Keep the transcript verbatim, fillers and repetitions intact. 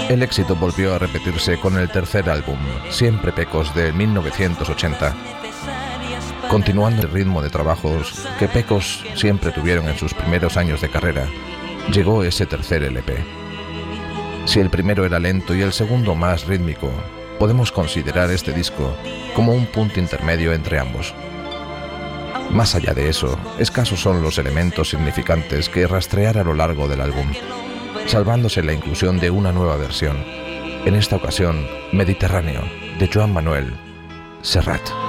El éxito volvió a repetirse con el tercer álbum, Siempre Pecos, de mil novecientos ochenta. Continuando el ritmo de trabajos que Pecos siempre tuvieron en sus primeros años de carrera, llegó ese tercer L P. Si el primero era lento y el segundo más rítmico, podemos considerar este disco como un punto intermedio entre ambos. Más allá de eso, escasos son los elementos significantes que rastrear a lo largo del álbum, salvándose la inclusión de una nueva versión, en esta ocasión Mediterráneo, de Joan Manuel Serrat.